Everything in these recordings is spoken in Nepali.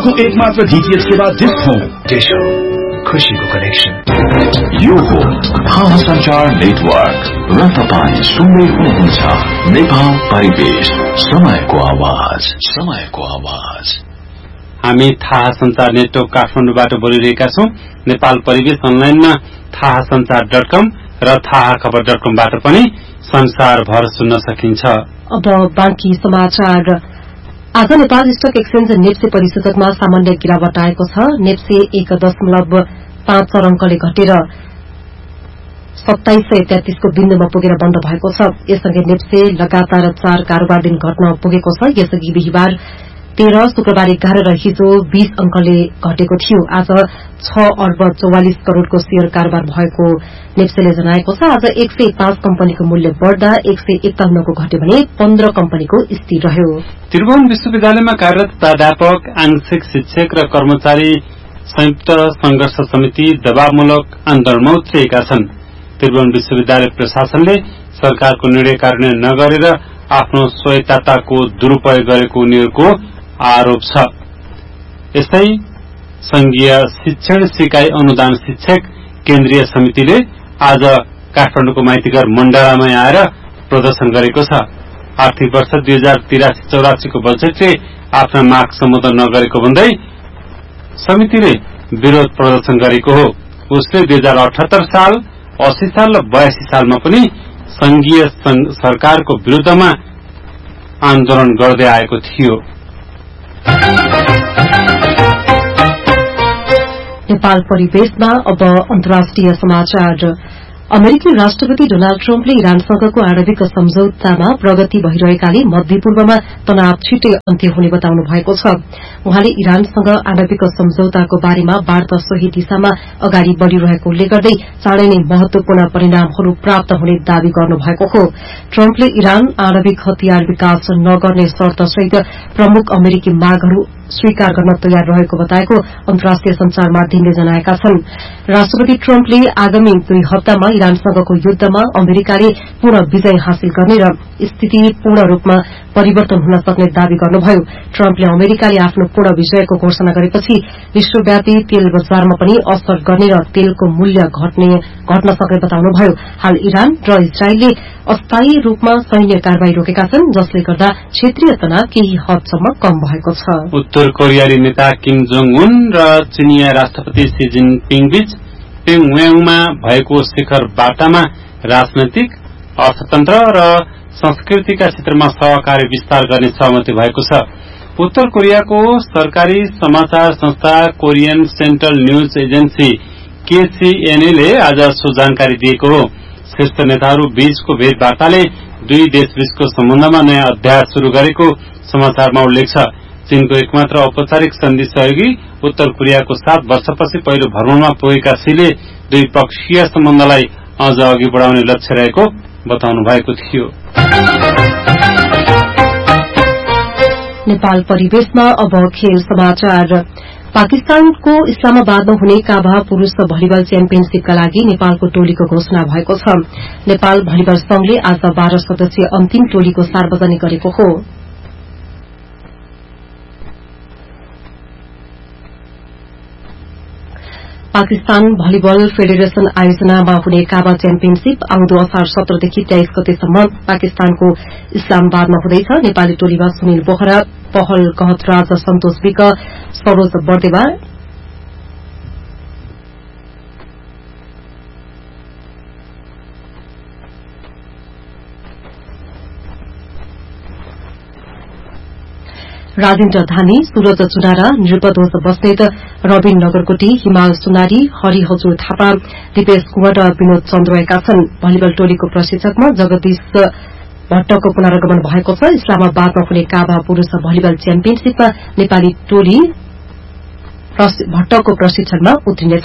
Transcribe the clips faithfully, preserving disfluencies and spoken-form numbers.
नेपालको एकमात्र डीटीएच सेवा डिश होम। डिश होम, खुशीको कनेक्सन। यो हो थाहा संचार नेटवर्क र तपाईं सुन्दै हुनुहुन्छ नेपाल परिवेश, समयको आवाज, समयको आवाज। हामी थाहा संचार नेटवर्क काठमाडौँबाट बोलिरहेका छौं। नेपाल परिवेश अनलाइनमा थाहा संचार डट कम र थाहा खबर डट कमबाट पनि संसारभर सुन्न सकिन्छ। अब बाँकी समाचार। आज नेपाल स्टक एक्सचेन्ज नेप्से परिसूचकमा सामान्य गिरावट आएको छ। नेप्से एक दशमलव पाँच अंकले घटेर सत्ताइस सय तेत्तीसको बिन्दुमा पुगेर बन्द भएको छ। यससँगै नेप्से लगातार चार कारोबार दिन घट्न पुगेको छ। यसअघि बिहिबार तेह्र, शुक्रबार एघार र हिजो बीस अंकले घटेको थियो। आज छ अर्ब चौवालिस करोड़को शेयर कारोबार भएको नेप्सेले जनाएको छ। आज एक सय पाँच कम्पनीको मूल्य बढ़दा एक सय एकाउन्नको घट्यो भने पन्ध्र कम्पनीको स्थिर रह्यो। त्रिभुवन विश्वविद्यालयमा कार्यरत प्राध्यापक, आंशिक शिक्षक र कर्मचारी संयुक्त संघर्ष समिति दबावमूलक आन्दोलनमा उत्रिएका छन्। त्रिभुवन विश्वविद्यालय प्रशासनले सरकारको निर्णय कार्यान्वयन नगरेर आफ्नो स्वायत्तताको दुरूपयोग गरेको उनीहरूको आरोप छ। यस्तै संघीय शिक्षण सिकाइ अनुदान शिक्षक केन्द्रीय समितिले आज काठमाडौँको माइतीघर मण्डलामा आएर प्रदर्शन गरेको छ। आर्थिक वर्ष दुई हजार तिरासी चौरासीको बजेटले आफ्ना माग सम्बोधन नगरेको भन्दै समितिले विरोध प्रदर्शन गरेको हो। उसले दुई हजार अठहत्तर साल, अस्सी साल र बयासी सालमा पनि संघीय सरकारको विरूद्धमा आन्दोलन गर्दै आएको थियो। नेपाल परिवेशमा अब अन्तर्राष्ट्रिय समाचार। अमेरिकी राष्ट्रपति डोनाल्ड ट्रम्पले इरानसँगको आणविक सम्झौतामा प्रगति भइरहेकाले मध्यपूर्वमा तनाव छिटै अन्त्य हुने बताउनु भएको छ। उहाँले इरानसँग आणविक सम्झौताको बारेमा वार्ता सोही दिशामा अगाडि बढ़िरहेको उल्लेख गर्दै चाँडै नै महत्वपूर्ण परिणामहरू प्राप्त हुने दावी गर्नुभएको हो। ट्रम्पले इरान आणविक हतियार विकास नगर्ने शर्तसहित प्रमुख अमेरिकी मागहरू स्वीकार गर्न तयार रहेको बताएको अन्तर्राष्ट्रिय संचार माध्यमले जनाएका छन्। राष्ट्रपति ट्रम्पले आगामी दुई हप्तामा इरानसँगको युद्धमा अमेरिकाले पूर्ण विजय हासिल गर्ने र स्थिति पूर्ण रूपमा परिवर्तन हुन सक्ने दावी गर्नुभयो। ट्रम्पले अमेरिकाले आफ्नो पूर्ण विजयको घोषणा गरेपछि विश्वव्यापी तेल बजारमा पनि असर गर्ने र तेलको मूल्य घट्न सक्ने बताउनुभयो। हाल इरान र इजरायलले अस्थायी रूपमा सैन्य कार्यवाही रोकेका छन्, जसले गर्दा क्षेत्रीय तनाव केही हदसम्म कम भएको छ। उत्तर कोरियाली नेता किम जोङ उन र चिनिया राष्ट्रपति सी जिनपिङ बीच प्योङयाङमा भएको शिखर वार्तामा राजनैतिक, अर्थतन्त्र र संस्कृतिका क्षेत्रमा सहकार्य विस्तार गर्ने सहमति भएको छ। उत्तर कोरियाको सरकारी समाचार संस्था Korean central news agency KCNA ले आज सो जानकारी दिएको हो। शीर्ष नेताहरू बीचको भेटवार्ताले दुई देशबीचको सम्बन्धमा नयाँ अध्याय शुरू गरेको समाचारमा उल्लेख छ। चीनको एकमात्र औपचारिक सन्धि सहयोगी उत्तर कोरियाको सात वर्षपछि पहिलो भ्रमणमा पुगेका सीले द्विपक्षीय सम्बन्धलाई अझ अघि बढ़ाउने लक्ष्य रहेको बताउनु भएको थियो। नेपाल परिवेशमा अब खेल समाचार। पाकिस्तानको इस्लामाबादमा हुने काभा पुरूष भलिबल च्याम्पियनशीपका लागि नेपालको टोलीको घोषणा भएको छ। नेपाल भलिबल संघले आज बाह्र सदस्यीय अन्तिम टोलीको सार्वजनिक गरेको हो। पाकिस्तान भलिबल फेडरेशन आयोजनामा हुने काबा च्याम्पियनशीप आउँदो असार सत्रदेखि तेइस गतेसम्म पाकिस्तानको इस्लामाबादमा हुँदैछ। नेपाली टोलीमा सुनिल बोहरा, पहल गहतराज, सन्तोष विक, सरोज बर्देवा, राजेन्द्र धामी, सूरज चुनारा, नृपदोष बस्नेत, रविन नगरकोटी, हिमाल सुनारी, हरि हजुर थापा, दिपेश कुवर र विनोद चन्द रहेका छन्। भलिबल टोलीको प्रशिक्षकमा जगदीश भट्टको पुनरागमन भएको छ। इस्लामाबादमा हुने काभा पुरूष भलिबल च्याम्पियनशीपमा नेपाली टोली भट्टको प्रशिक्षणमा उत्रिनेछ।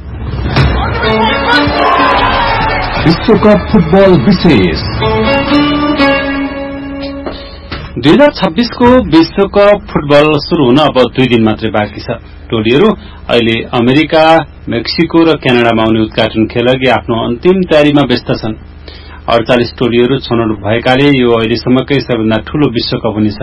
विश्वकप फुटबल विशेष दुई हजार छब्बीसको विश्वकप फुटबल शुरू हुन अब दुई दिन मात्रै बाँकी छ। टोलीहरू अहिले अमेरिका, मेक्सिको र क्यानाडामा आउने उद्घाटन खेल अघि आफ्नो अन्तिम तयारीमा व्यस्त छन्। अडचालिस टोलीहरू छनौट भएकाले यो अहिलेसम्मकै सबैभन्दा ठूलो विश्वकप हुनेछ।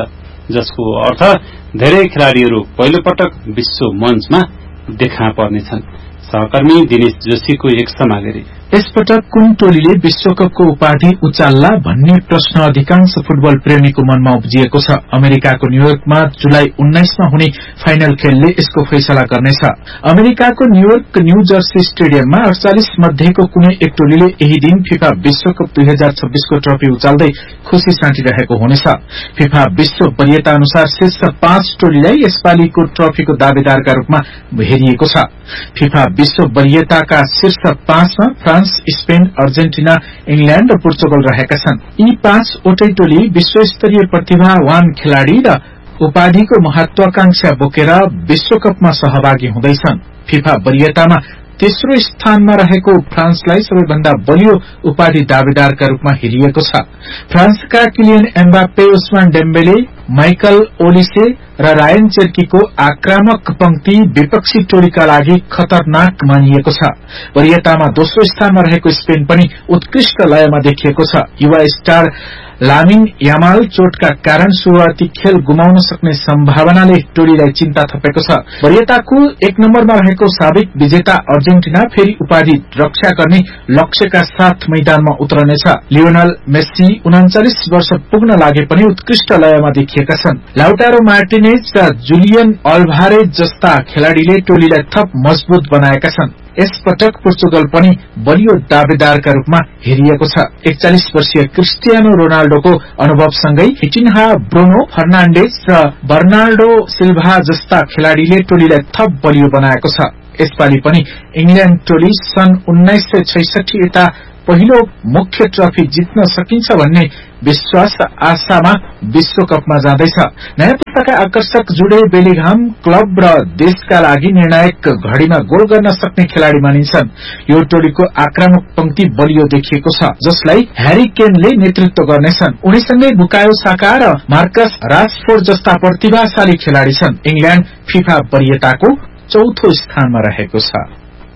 जसको अर्थ धेरै खेलाड़ीहरू पहिलो पटक विश्व मञ्चमा देखा पर्नेछन्। सहकर्मी दिनेश जोशीको एक समागरी। यसपटक कुन टोलीले विश्वकपको उपाधि उचाल्ला भन्ने प्रश्न अधिकांश फुटबल प्रेमीको मनमा उब्जिएको छ। अमेरिकाको न्यूयोर्कमा जुलाई उन्नाइसमा हुने फाइनल खेलले यसको फैसला गर्नेछ। अमेरिकाको न्यूयोर्क न्यू जर्सी स्टेडियममा अड़चालिस मध्येको कुनै एक टोलीले यही दिन फिफा विश्वकप दुई हजार छब्बीसको ट्रफी उचाल्दै खुशी साँटिरहेको हुनेछ। फिफा विश्व वरियता अनुसार शीर्ष पाँच टोलीलाई यसपालिको ट्रफीको दावेदारका रूपमा हेरिएको छ। फिफा विश्व वरियताका शीर्ष पाँचमा फ्रान्स, स्पेन, अर्जेन्टिना, इंग्ल्याण्ड र पोर्चुगल रहेका छन्। यी पाँचवटै टोली विश्वस्तरीय प्रतिभावान खेलाड़ी र उपाधिको महत्वाकांक्षा बोकेर विश्वकपमा सहभागी हुँदैछन्। फिफा वरियतामा तेस्रो स्थानमा रहेको फ्रान्सलाई सबैभन्दा बलियो उपाधि दावेदारका रूपमा हेरिएको छ। फ्रान्सका Kylian Mbappe, Ousmane Dembele, Michael Olise र रायन चेर्कीको आक्रामक पंक्ति विपक्षी टोलीका लागि खतरनाक मानिएको छ। वरियतामा दोस्रो स्थानमा रहेको स्पेन पनि उत्कृष्ट लयमा देखिएको छ। युवा स्टार लामिन यामाल चोटका कारण शुरूआती खेल गुमाउन सक्ने सम्भावनाले टोलीलाई चिन्ता थपेको छ। वरियताको एक नम्बरमा रहेको साबिक विजेता अर्जेन्टिना फेरि उपाधि रक्षा गर्ने लक्ष्यका साथ मैदानमा उत्रनेछ। लियोनल मेस्सी उनाचालिस वर्ष पुग्न लागे पनि उत्कृष्ट लयमा देखिएका छन्। लाउटारो मार्टिनेज र जुलियन अल्भारेज जस्ता खेलाड़ीले टोलीलाई थप मजबूत बनाएका छन्। यसपटक पोर्चुगल पनि बलियो दावेदारका रूपमा हेरिएको छ। एकचालिस वर्षीय क्रिस्टियानो रोनाल्डोको अनुभवसँगै हिटिन्हा, ब्रुनो फर्नाण्डेज र बर्नार्डो सिल्भा जस्ता खेलाड़ीले टोलीलाई थप बलियो बनाएको छ। यसपालि पनि इंग्ल्याण्ड टोली सन् उन्नाइस सय छैसठी यता पहिलो मुख्य ट्रफी जित्न सकिन्छ भन्ने विश्वास आशामा विश्वकपमा जाँदैछ। नयाँ पुस्ताका आकर्षक जुडे बेलिघाम क्लब र देशका लागि निर्णायक घड़ीमा गोल गर्न सक्ने खेलाड़ी मानिन्छन्। यो टोलीको आक्रामक पंक्ति बलियो देखिएको छ, जसलाई ह्यारी केनले नेतृत्व गर्नेछन्। उनीसँगै बुकायो साका र मार्कस राशफोर्ड जस्ता प्रतिभाशाली खेलाड़ी छन्। इंग्ल्याण्ड फिफा वरियताको चौथो स्थानमा रहेको छ।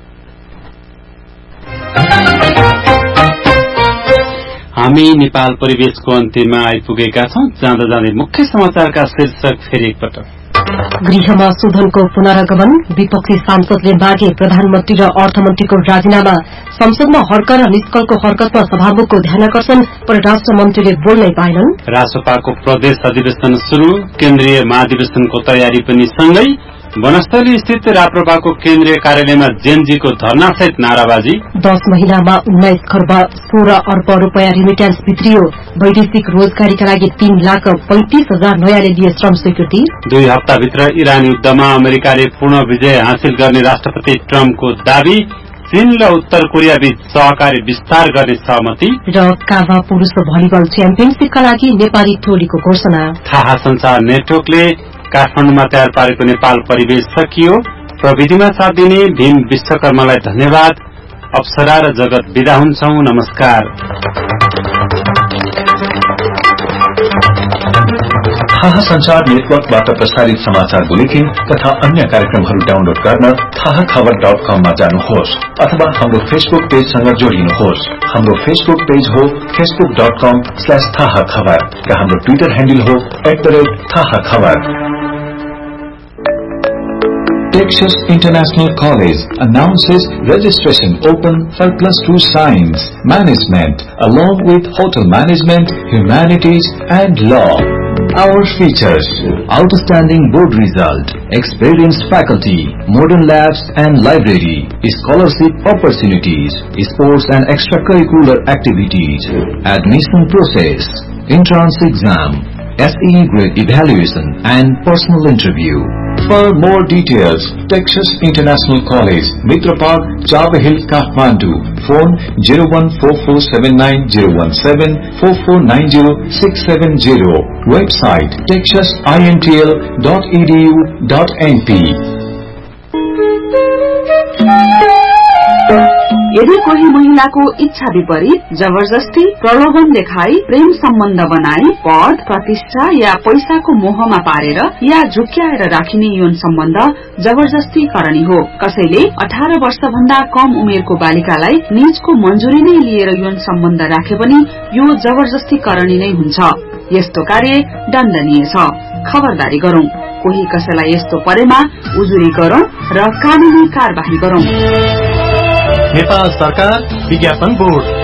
हामी नेपाल परिवेशको अन्त्यमा आइपुगेका छौं। जाँदा जाँदै मुख्य समाचारका शीर्षक फेरि एकपटक। गृहमा शोधनको पुनरागमन, विपक्षी सांसदले मागे प्रधानमन्त्री र अर्थमन्त्रीको राजीनामा, संसदमा हर्क र निष्कलको हरकतमा सभामुखको ध्यानाकर्षण, परराष्ट्र मन्त्रीले बोल्नै पाएनन्। रासपाको प्रदेश अधिवेशन शुरू, केन्द्रीय महाधिवेशनको तयारी पनि सँगै। वनस्थली स्थित राप्रपाको केन्द्रीय कार्यालयमा जेनजीको धरनासहित नाराबाजी। दस महिनामा उन्नाइस खर्ब सोह्र अर्ब रूपियाँ रिमिट्यान्स भित्रियो। वैदेशिक रोजगारीका लागि तीन लाख पैंतिस हजार नयाँले दिए श्रम स्वीकृति। दुई हप्ताभित्र इरान युद्धमा अमेरिकाले पूर्ण विजय हासिल गर्ने राष्ट्रपति ट्रम्पको दावी। चीन र उत्तर कोरिया बीच सहकारी विस्तार गर्ने सहमति। र काभा पुरूष भलिबल च्याम्पियनशीपका लागि नेपाली टोलीको घोषणा। थाहा संचार नेटवर्कले काठमाडौँमा तयार पारेको नेपाल परिवेश सकियो। प्रविधिमा साथ दिने भीम विश्वकर्मालाई धन्यवाद। अप्सरा र जगत बिदा हुन्छौं। नमस्कार। थाहा संचार नेटवर्कबाट प्रसारित समाचार बुलेटिन तथा अन्य कार्यक्रमहरू डाउनलोड गर्न थाहा खबर डट कममा जानुहोस् अथवा हाम्रो फेसबुक पेजसँग जोडिनुहोस्। हाम्रो फेसबुक पेज हो फेसबुक डट कम स्ल्याश थाहा खबर र हाम्रो ट्विटर ह्यान्डल हो एट द रेट थाहा खबर। Texas International College announces registration open for plus two science, management, along with hotel management, humanities, and law. Our features: outstanding board result, experienced faculty, modern labs and library, scholarship opportunities, sports and extracurricular activities, admission process, entrance exam, S E E grade evaluation and personal interview. For more details, Texas International College, Mitra Park, Chava Hill, Kathmandu. Phone zero one four four seven nine zero one seven four four nine zero six seven zero. Website texas intl dot e d u dot n p. यदि कोही महिलाको इच्छा विपरीत जबरजस्ती प्रलोभन देखाई प्रेम सम्बन्ध बनाई पद प्रतिष्ठा या पैसाको मोहमा पारेर या झुक्क्याएर राखिने यौन सम्बन्ध जबरजस्ती करणी हो। कसैले अठार वर्ष भन्दा कम उमेरको बालिकालाई निजको मन्जुरी नै लिएर यौन सम्बन्ध राखे पनि यो जबरजस्ती करणी नै हुन्छ। यस्तो कार्य दण्डनीय छ। खबरदारी गरौं। कोही कसैलाई यस्तो परेमा उजुरी गरौं र कानूनी कार्यवाही गरौं। नेपाल सरकार विज्ञापन बोर्ड